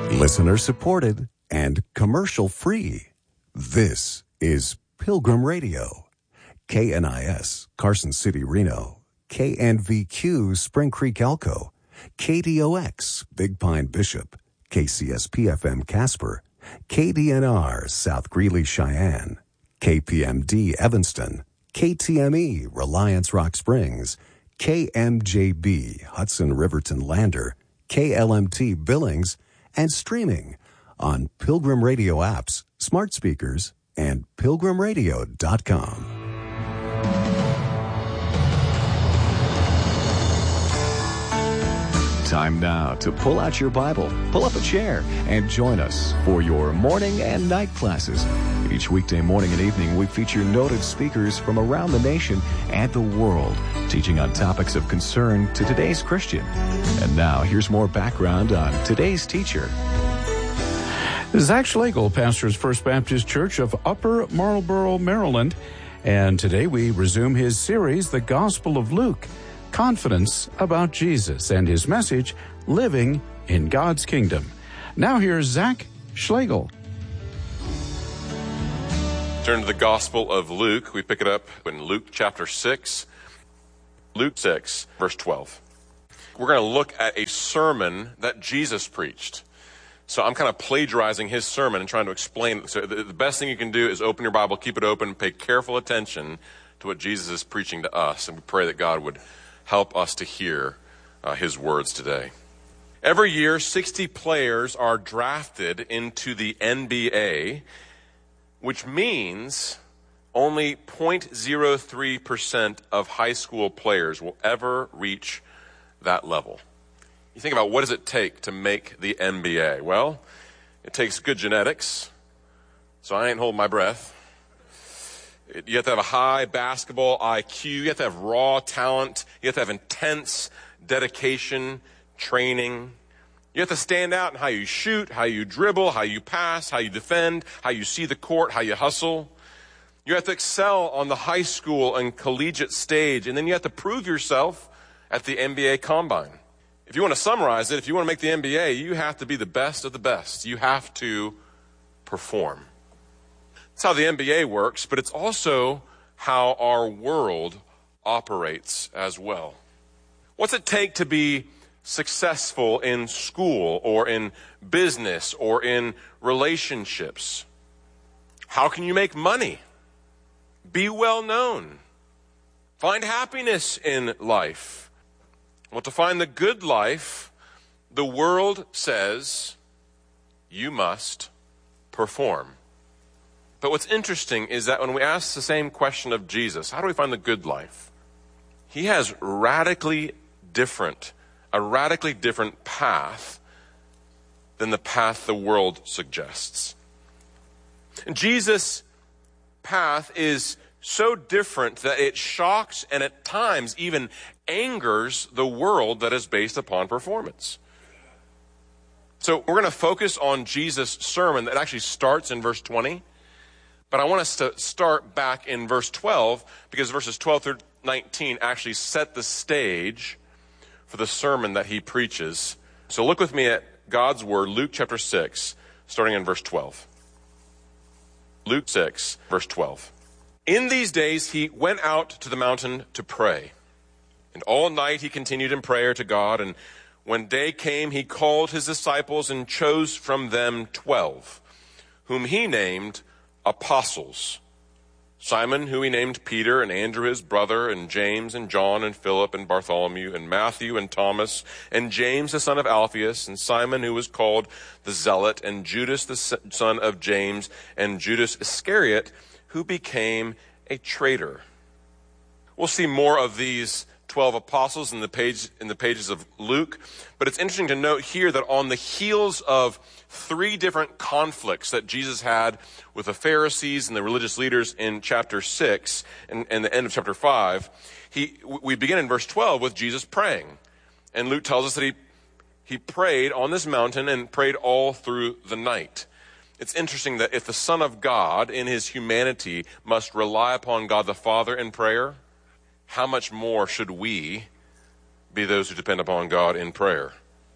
Listener supported and commercial free. This is Pilgrim Radio. KNIS, Carson City, Reno. KNVQ, Spring Creek, Elko. KDOX, Big Pine, Bishop. KCSP-FM, Casper. KDNR, South Greeley, Cheyenne. KPMD, Evanston. KTME, Reliance, Rock Springs. KMJB, Hudson Riverton, Lander. KLMT, Billings. And streaming on Pilgrim Radio apps, smart speakers, and pilgrimradio.com. Time now to pull out your Bible, pull up a chair, and join us for your morning and night classes. Each weekday morning and evening, we feature noted speakers from around the nation and the world, teaching on topics of concern to today's Christian. And now, here's more background on today's teacher. Zach Schlegel pastors First Baptist Church of Upper Marlboro, Maryland. And today we resume his series, The Gospel of Luke, Confidence about Jesus, and his message, Living in God's Kingdom. Now here's Zach Schlegel. Turn to the Gospel of Luke. We pick it up in Luke chapter 6. Luke 6, verse 12. We're going to look at a sermon that Jesus preached. So I'm kind of plagiarizing his sermon and trying to explain it. So the best thing you can do is open your Bible, keep it open, pay careful attention to what Jesus is preaching to us. And we pray that God would help us to hear his words today. Every year, 60 players are drafted into the NBA, which means only 0.03% of high school players will ever reach that level. You think about, what does it take to make the NBA? Well, it takes good genetics, so I ain't holding my breath. You have to have a high basketball IQ. You have to have raw talent. You have to have intense dedication, training. You have to stand out in how you shoot, how you dribble, how you pass, how you defend, how you see the court, how you hustle. You have to excel on the high school and collegiate stage, and then you have to prove yourself at the NBA Combine. If you want to summarize it, if you want to make the NBA, you have to be the best of the best. You have to perform. That's how the NBA works, but it's also how our world operates as well. What's it take to be successful in school or in business or in relationships? How can you make money? Be well known. Find happiness in life. Well, to find the good life, the world says you must perform. But what's interesting is that when we ask the same question of Jesus, how do we find the good life? He has a radically different path than the path the world suggests. And Jesus' path is so different that it shocks and at times even angers the world that is based upon performance. So we're going to focus on Jesus' sermon that actually starts in verse 20. But I want us to start back in verse 12 because verses 12 through 19 actually set the stage for the sermon that he preaches. So look with me at God's word, Luke chapter 6, starting in verse 12. Luke 6, verse 12. In these days he went out to the mountain to pray. And all night he continued in prayer to God. And when day came, he called his disciples and chose from them 12, whom he named apostles. Simon, who he named Peter, and Andrew his brother, and James, and John, and Philip, and Bartholomew, and Matthew, and Thomas, and James the son of Alphaeus, and Simon, who was called the Zealot, and Judas the son of James, and Judas Iscariot, who became a traitor. We'll see more of these 12 apostles in the pages of Luke, but it's interesting to note here that on the heels of 3 different conflicts that Jesus had with the Pharisees and the religious leaders in chapter 6 and the end of chapter 5, we begin in verse 12 with Jesus praying. And Luke tells us that he prayed on this mountain and prayed all through the night. It's interesting that if the Son of God in his humanity must rely upon God the Father in prayer, how much more should we be those who depend upon God in prayer?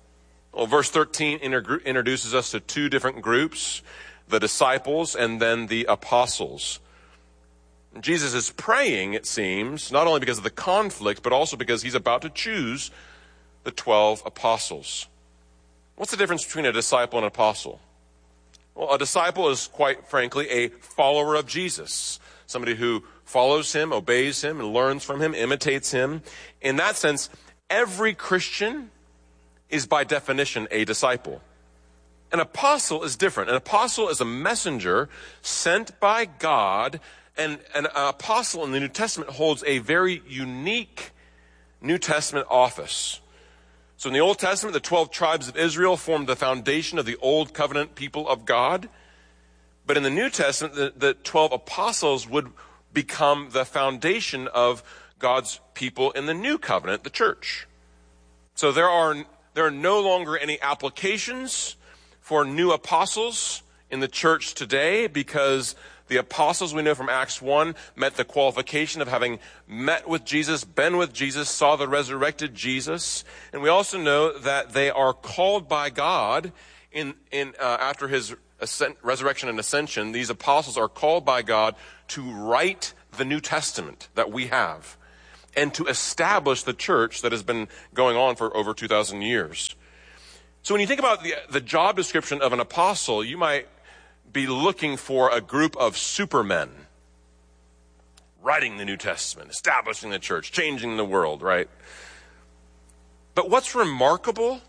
Well, verse 13 introduces us to two different groups, the disciples and then the apostles. Jesus is praying, it seems, not only because of the conflict, but also because he's about to choose the 12 apostles. What's the difference between a disciple and an apostle? Well, a disciple is, quite frankly, a follower of Jesus, somebody who follows him, obeys him, and learns from him, imitates him. In that sense, every Christian is by definition a disciple. An apostle is different. An apostle is a messenger sent by God, and an apostle in the New Testament holds a very unique New Testament office. So in the Old Testament, the 12 tribes of Israel formed the foundation of the Old Covenant people of God. But in the New Testament, the 12 apostles would become the foundation of God's people in the New Covenant, the church. So there are no longer any applications for new apostles in the church today, because the apostles, we know from Acts 1, met the qualification of having met with Jesus, been with Jesus, saw the resurrected Jesus. And we also know that they are called by God after his resurrection and ascension. These apostles are called by God to write the New Testament that we have and to establish the church that has been going on for over 2,000 years. So when you think about the job description of an apostle, you might be looking for a group of supermen writing the New Testament, establishing the church, changing the world, right? But what's remarkable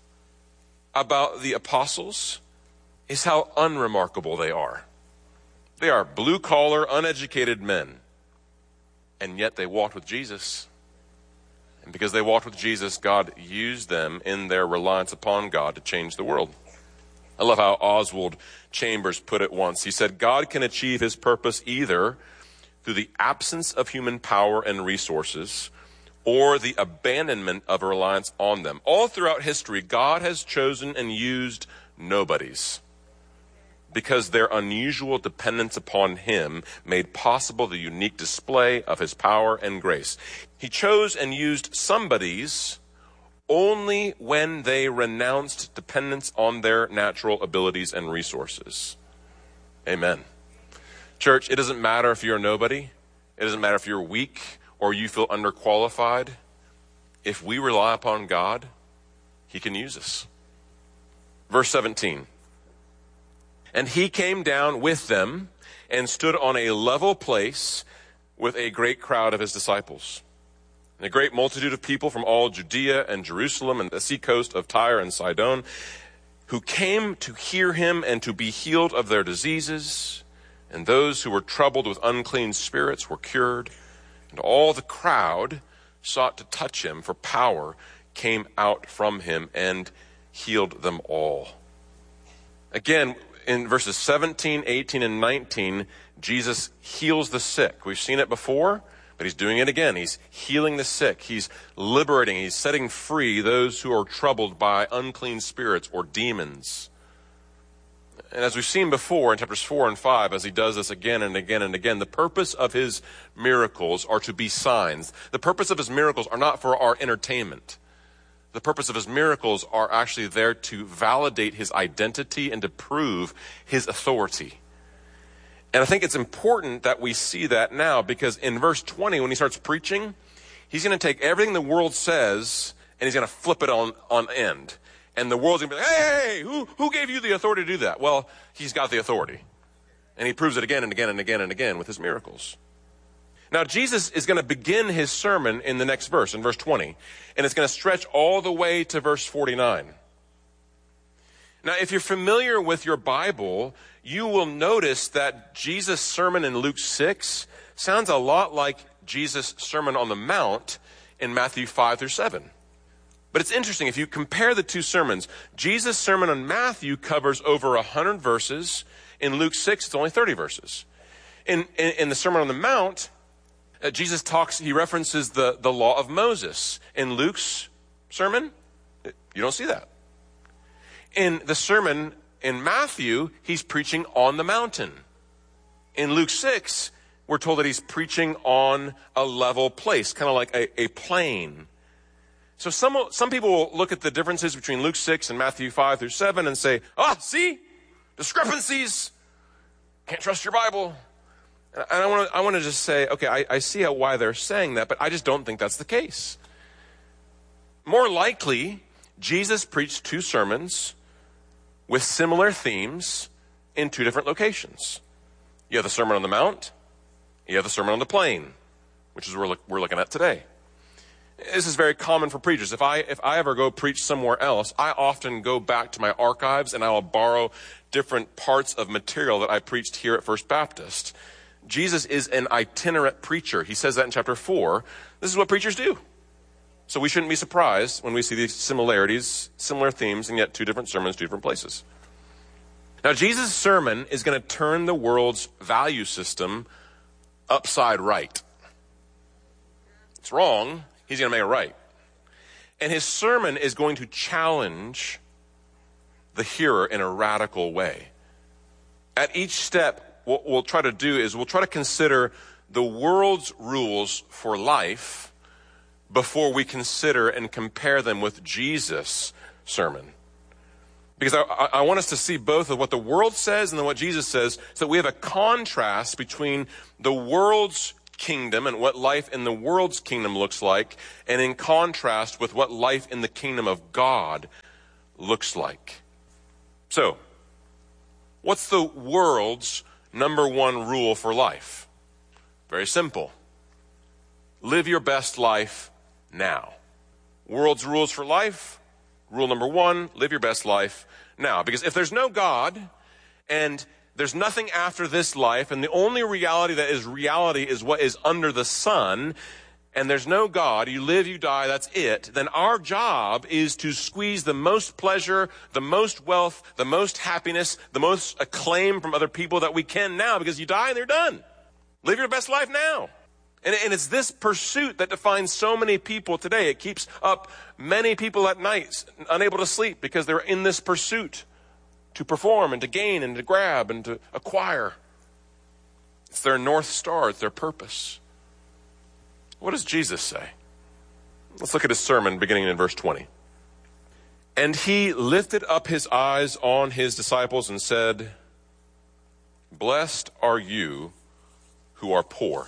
about the apostles is how unremarkable they are. They are blue-collar, uneducated men, and yet they walked with Jesus. And because they walked with Jesus, God used them in their reliance upon God to change the world. I love how Oswald Chambers put it once. He said, God can achieve his purpose either through the absence of human power and resources or the abandonment of a reliance on them. All throughout history, God has chosen and used nobodies because their unusual dependence upon him made possible the unique display of his power and grace. He chose and used somebodies only when they renounced dependence on their natural abilities and resources. Amen. Church, it doesn't matter if you're a nobody. It doesn't matter if you're weak or you feel underqualified. If we rely upon God, he can use us. Verse 17. And he came down with them and stood on a level place with a great crowd of his disciples. And a great multitude of people from all Judea and Jerusalem and the seacoast of Tyre and Sidon, who came to hear him and to be healed of their diseases. And those who were troubled with unclean spirits were cured. And all the crowd sought to touch him, for power came out from him and healed them all. Again, in verses 17, 18, and 19, Jesus heals the sick. We've seen it before, but he's doing it again. He's healing the sick. He's liberating. He's setting free those who are troubled by unclean spirits or demons. And as we've seen before in chapters 4 and 5, as he does this again and again and again, the purpose of his miracles are to be signs. The purpose of his miracles are not for our entertainment. The purpose of his miracles are actually there to validate his identity and to prove his authority. And I think it's important that we see that now, because in verse 20, when he starts preaching, he's going to take everything the world says and he's going to flip it on end. And the world's going to be like, hey, who gave you the authority to do that? Well, he's got the authority. And he proves it again and again and again and again with his miracles. Now, Jesus is going to begin his sermon in the next verse, in verse 20. And it's going to stretch all the way to verse 49. Now, if you're familiar with your Bible, you will notice that Jesus' sermon in Luke 6 sounds a lot like Jesus' Sermon on the Mount in Matthew 5 through 7. But it's interesting, if you compare the two sermons, Jesus' sermon on Matthew covers over 100 verses. In Luke 6, it's only 30 verses. In the Sermon on the Mount, Jesus he references the law of Moses. In Luke's sermon, you don't see that. In the sermon in Matthew, he's preaching on the mountain. In Luke 6, we're told that he's preaching on a level place, kind of like a plain. So some people will look at the differences between Luke 6 and Matthew 5 through 7 and say, see, discrepancies. Can't trust your Bible. And I want to just say, okay, I see why they're saying that, but I just don't think that's the case. More likely, Jesus preached 2 sermons with similar themes in 2 different locations. You have the Sermon on the Mount, you have the Sermon on the Plain, which is what we're looking at today. This is very common for preachers. If I ever go preach somewhere else, I often go back to my archives and I will borrow different parts of material that I preached here at First Baptist. Jesus is an itinerant preacher. He says that in chapter 4. This is what preachers do. So we shouldn't be surprised when we see these similarities, similar themes, and yet 2 different sermons, 2 different places. Now, Jesus' sermon is going to turn the world's value system upside right. It's wrong. He's going to make it right. And his sermon is going to challenge the hearer in a radical way. At each step, what we'll try to do is we'll try to consider the world's rules for life before we consider and compare them with Jesus' sermon. Because I want us to see both of what the world says and then what Jesus says, so that we have a contrast between the world's kingdom and what life in the world's kingdom looks like, and in contrast with what life in the kingdom of God looks like. So, what's the world's number 1 rule for life? Very simple. Live your best life now. World's rules for life, rule number 1, live your best life now. Because if there's no God, and there's nothing after this life, and the only reality that is reality is what is under the sun, and there's no God, you live, you die, that's it, then our job is to squeeze the most pleasure, the most wealth, the most happiness, the most acclaim from other people that we can now, because you die and they're done. Live your best life now. And it's this pursuit that defines so many people today. It keeps up many people at night, unable to sleep, because they're in this pursuit to perform and to gain and to grab and to acquire. It's their North Star. It's their purpose. What does Jesus say? Let's look at his sermon beginning in verse 20. And he lifted up his eyes on his disciples and said, "Blessed are you who are poor,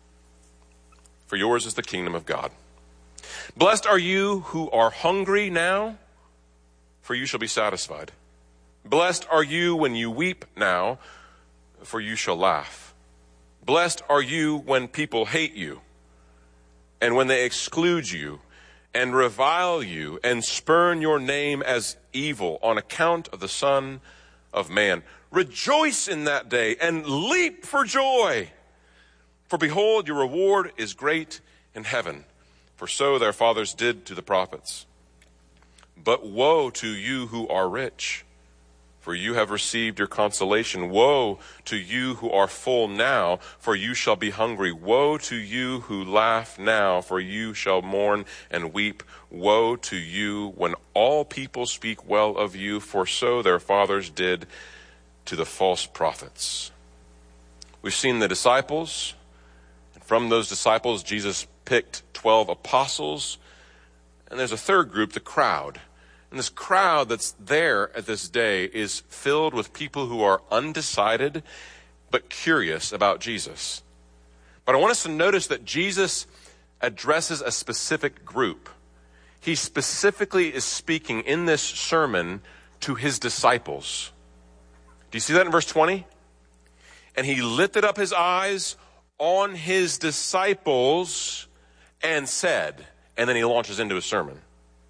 for yours is the kingdom of God. Blessed are you who are hungry now, for you shall be satisfied. Blessed are you when you weep now, for you shall laugh. Blessed are you when people hate you, and when they exclude you, and revile you, and spurn your name as evil on account of the Son of Man. Rejoice in that day, and leap for joy. For behold, your reward is great in heaven, for so their fathers did to the prophets. But woe to you who are rich, for you have received your consolation. Woe to you who are full now, for you shall be hungry. Woe to you who laugh now, for you shall mourn and weep. Woe to you when all people speak well of you, for so their fathers did to the false prophets." We've seen the disciples. From those disciples, Jesus picked 12 apostles. And there's a third group, the crowd. And this crowd that's there at this day is filled with people who are undecided but curious about Jesus. But I want us to notice that Jesus addresses a specific group. He specifically is speaking in this sermon to his disciples. Do you see that in verse 20? And he lifted up his eyes on his disciples and said, and then he launches into a sermon.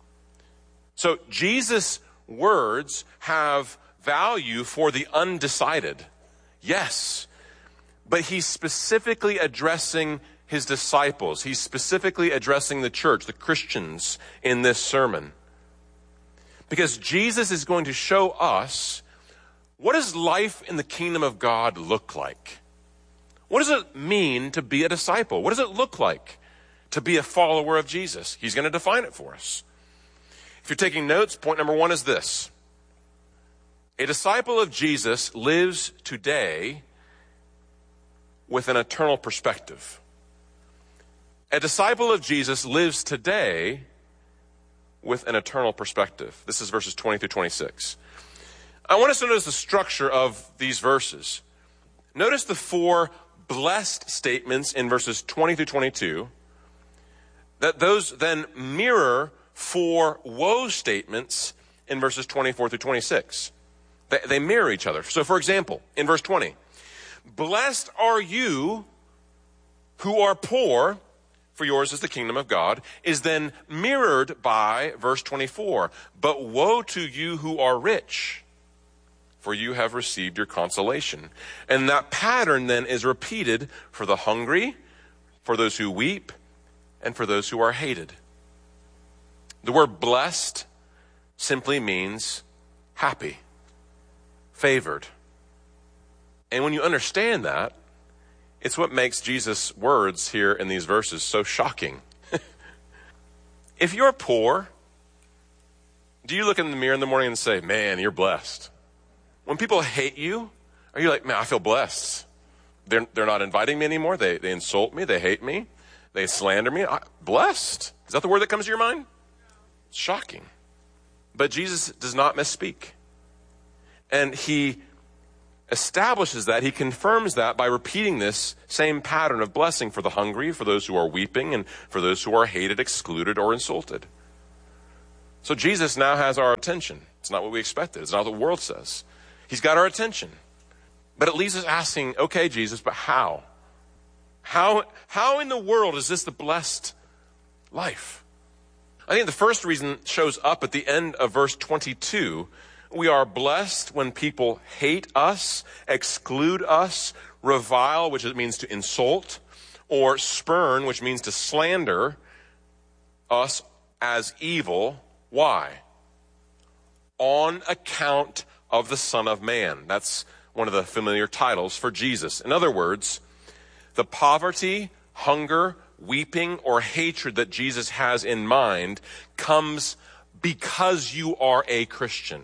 So Jesus' words have value for the undecided. Yes, but he's specifically addressing his disciples. He's specifically addressing the church, the Christians, in this sermon. Because Jesus is going to show us, what does life in the kingdom of God look like? What does it mean to be a disciple? What does it look like to be a follower of Jesus? He's going to define it for us. If you're taking notes, point number 1 is this. A disciple of Jesus lives today with an eternal perspective. A disciple of Jesus lives today with an eternal perspective. This is verses 20 through 26. I want us to notice the structure of these verses. Notice the 4 blessed statements in verses 20 through 22, that those then mirror 4 woe statements in verses 24 through 26. They mirror each other. So, for example, in verse 20, blessed are you who are poor, for yours is the kingdom of God, is then mirrored by verse 24. But woe to you who are rich, for you have received your consolation. And that pattern then is repeated for the hungry, for those who weep, and for those who are hated. The word blessed simply means happy, favored. And when you understand that, it's what makes Jesus' words here in these verses so shocking. If you're poor, do you look in the mirror in the morning and say, man, you're blessed? When people hate you, are you like, man, I feel blessed? They're not inviting me anymore. They insult me. They hate me. They slander me. Blessed. Is that the word that comes to your mind? It's shocking. But Jesus does not misspeak. And he establishes that, he confirms that by repeating this same pattern of blessing for the hungry, for those who are weeping, and for those who are hated, excluded, or insulted. So Jesus now has our attention. It's not what we expected. It's not what the world says. He's got our attention. But it leaves us asking, okay, Jesus, but how? How in the world is this the blessed life? I think the first reason shows up at the end of verse 22. We are blessed when people hate us, exclude us, revile, which means to insult, or spurn, which means to slander us as evil. Why? On account of the Son of Man. That's one of the familiar titles for Jesus. In other words, the poverty, hunger, weeping, or hatred that Jesus has in mind comes because you are a Christian.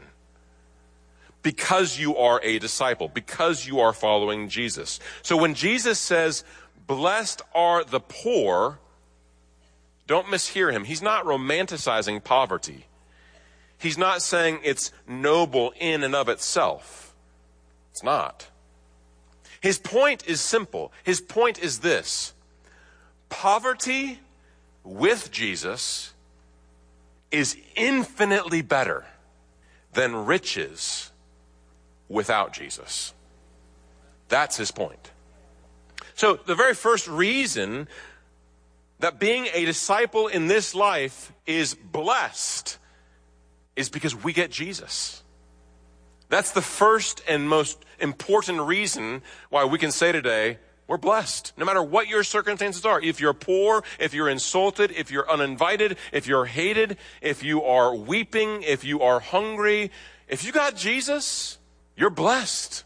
Because you are a disciple, because you are following Jesus. So when Jesus says, blessed are the poor, don't mishear him. He's not romanticizing poverty. He's not saying it's noble in and of itself. It's not. His point is simple. His point is this: poverty with Jesus is infinitely better than riches without Jesus. That's his point. So the very first reason that being a disciple in this life is blessed is because we get Jesus. That's the first and most important reason why we can say today, we're blessed. No matter what your circumstances are. If you're poor, if you're insulted, if you're uninvited, if you're hated, if you are weeping, if you are hungry, if you got Jesus, you're blessed.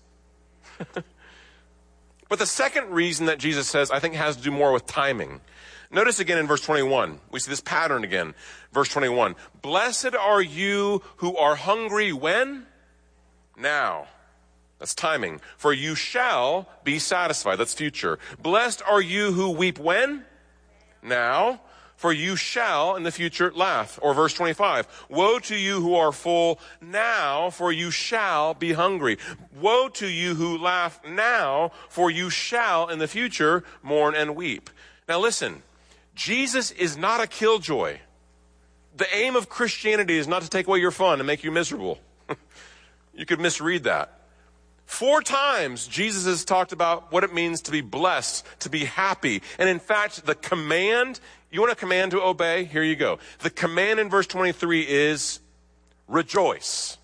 But the second reason that Jesus says, I think, has to do more with timing. Notice again in verse 21. We see this pattern again. Verse 21. Blessed are you who are hungry when? Now. That's timing. For you shall be satisfied. That's future. Blessed are you who weep when? Now. For you shall in the future laugh. Or verse 25. Woe to you who are full now, for you shall be hungry. Woe to you who laugh now, for you shall in the future mourn and weep. Now listen, Jesus is not a killjoy. The aim of Christianity is not to take away your fun and make you miserable. You could misread that. 4 times Jesus has talked about what it means to be blessed, to be happy. And in fact, the command, you want a command to obey? Here you go. The command in verse 23 is rejoice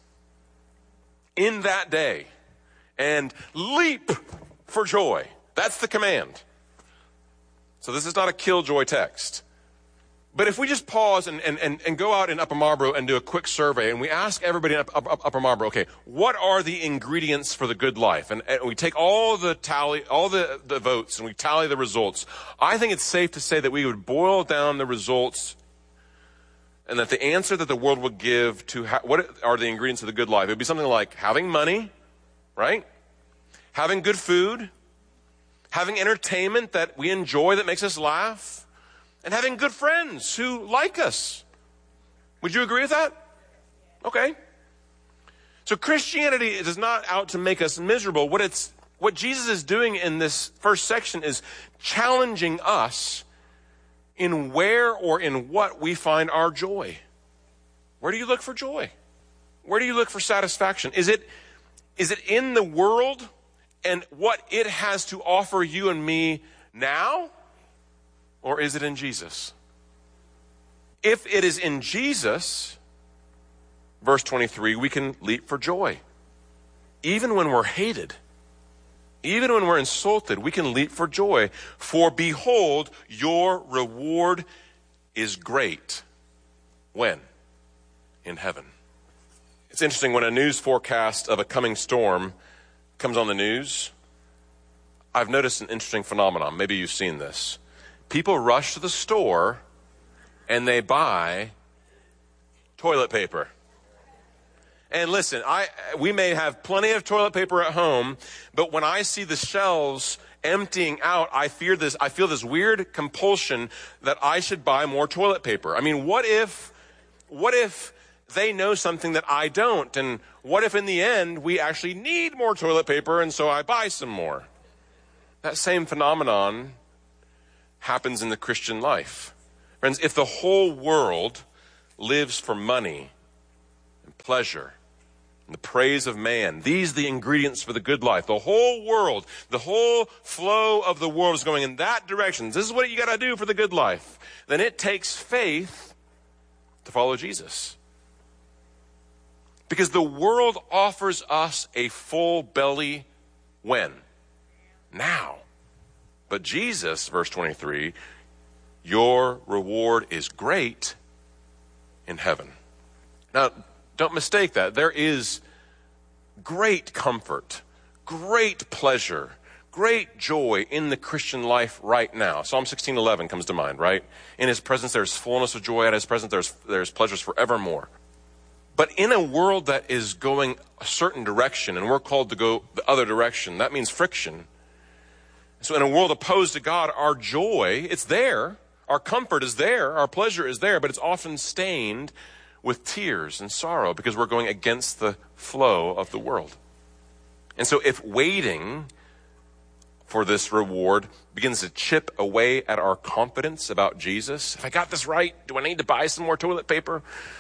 in that day and leap for joy. That's the command. So this is not a killjoy text. But if we just pause and go out in Upper Marlboro and do a quick survey, and we ask everybody in Upper Marlboro, okay, what are the ingredients for the good life? And we take all the votes, and we tally the results. I think it's safe to say that we would boil down the results, and that the answer that the world would give to what are the ingredients of the good life, it would be something like having money, right? Having good food, having entertainment that we enjoy that makes us laugh, and having good friends who like us. Would you agree with that? Okay. So Christianity is not out to make us miserable. What Jesus is doing in this first section is challenging us in where or in what we find our joy. Where do you look for joy? Where do you look for satisfaction? Is it in the world and what it has to offer you and me now? Or is it in Jesus? If it is in Jesus, verse 23, we can leap for joy. Even when we're hated, even when we're insulted, we can leap for joy. For behold, your reward is great. When? In heaven. It's interesting when a news forecast of a coming storm comes on the news. I've noticed an interesting phenomenon. Maybe you've seen this. People rush to the store and they buy toilet paper. And listen, we may have plenty of toilet paper at home, but when I see the shelves emptying out, I feel this weird compulsion that I should buy more toilet paper. I mean, what if they know something that I don't? And what if in the end we actually need more toilet paper and so I buy some more? That same phenomenon happens in the Christian life. Friends, if the whole world lives for money and pleasure and the praise of man, these are the ingredients for the good life. The whole world, the whole flow of the world is going in that direction. This is what you got to do for the good life. Then it takes faith to follow Jesus. Because the world offers us a full belly when? Now. But Jesus, verse 23, your reward is great in heaven. Now, don't mistake that. There is great comfort, great pleasure, great joy in the Christian life right now. Psalm 16:11 comes to mind, right? In his presence there's fullness of joy. At his presence there's pleasures forevermore. But in a world that is going a certain direction, and we're called to go the other direction, that means friction. So in a world opposed to God, our joy, it's there. Our comfort is there, our pleasure is there, but it's often stained with tears and sorrow because we're going against the flow of the world. And so if waiting for this reward begins to chip away at our confidence about Jesus, if I got this right, do I need to buy some more toilet paper?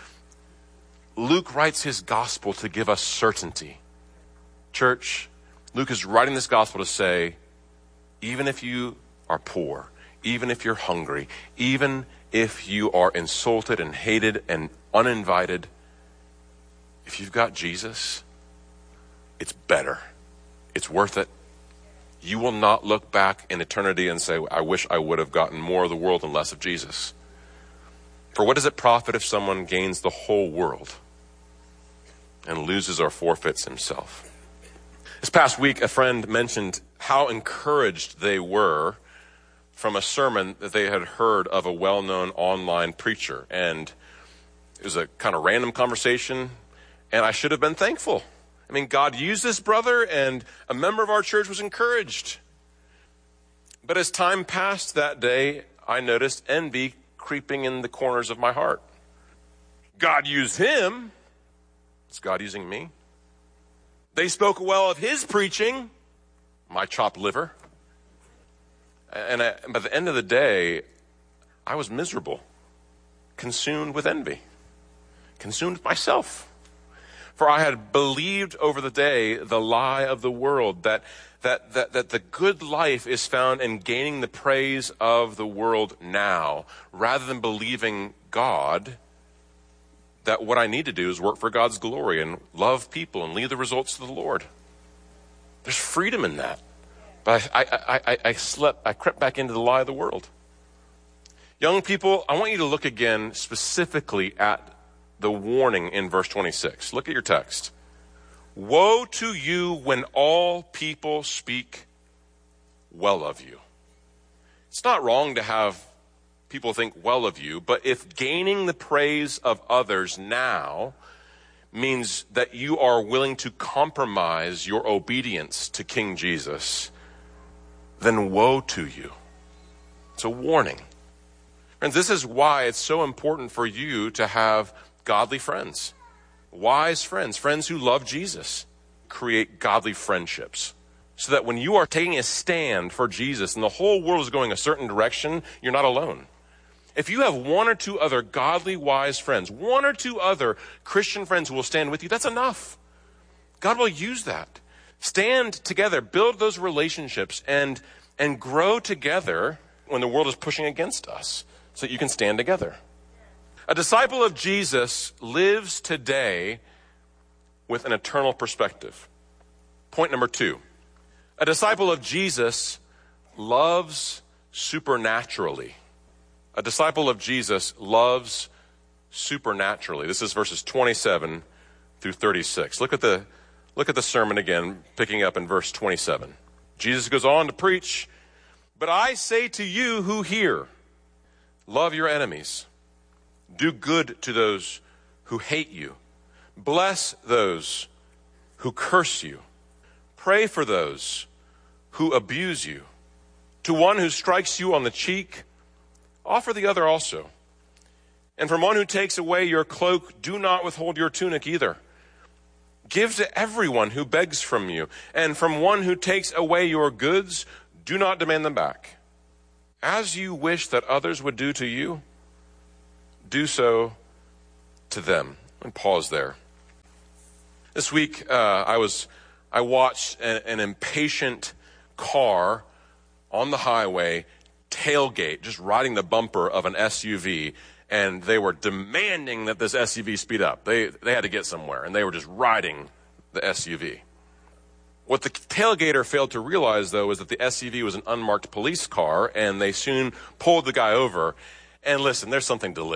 Luke writes his gospel to give us certainty. Church, Luke is writing this gospel to say, even if you are poor, even if you're hungry, even if you are insulted and hated and uninvited, if you've got Jesus, it's better. It's worth it. You will not look back in eternity and say, I wish I would have gotten more of the world and less of Jesus. For what does it profit if someone gains the whole world and loses or forfeits himself? This past week, a friend mentioned how encouraged they were from a sermon that they had heard of a well-known online preacher. And it was a kind of random conversation, and I should have been thankful. I mean, God used this brother, and a member of our church was encouraged. But as time passed that day, I noticed envy creeping in the corners of my heart. God used him. Is God using me? They spoke well of his preaching, my chopped liver. And by the end of the day, I was miserable, consumed with envy, consumed with myself. For I had believed over the day the lie of the world, that the good life is found in gaining the praise of the world now, rather than believing God, that what I need to do is work for God's glory and love people and lead the results to the Lord. There's freedom in that. But I crept back into the lie of the world. Young people, I want you to look again specifically at the warning in verse 26. Look at your text. Woe to you when all people speak well of you. It's not wrong to have people think well of you, but if gaining the praise of others now means that you are willing to compromise your obedience to King Jesus, then woe to you. It's a warning. And this is why it's so important for you to have godly friends, wise friends, friends who love Jesus. Create godly friendships so that when you are taking a stand for Jesus and the whole world is going a certain direction, you're not alone. If you have one or two other godly, wise friends, one or two other Christian friends who will stand with you, that's enough. God will use that. Stand together, build those relationships, and grow together when the world is pushing against us so that you can stand together. A disciple of Jesus lives today with an eternal perspective. Point number 2. A disciple of Jesus loves supernaturally. A disciple of Jesus loves supernaturally. This is verses 27 through 36. Look at the sermon again, picking up in verse 27. Jesus goes on to preach, "But I say to you who hear, love your enemies. Do good to those who hate you. Bless those who curse you. Pray for those who abuse you. To one who strikes you on the cheek, offer the other also. And from one who takes away your cloak, do not withhold your tunic either. Give to everyone who begs from you, and from one who takes away your goods, do not demand them back. As you wish that others would do to you, do so to them." And pause there. This week, I watched an impatient car on the highway tailgate, just riding the bumper of an SUV, and they were demanding that this SUV speed up. They had to get somewhere, and they were just riding the SUV. What the tailgater failed to realize, though, is that the SUV was an unmarked police car, and they soon pulled the guy over. And listen, there's something delicious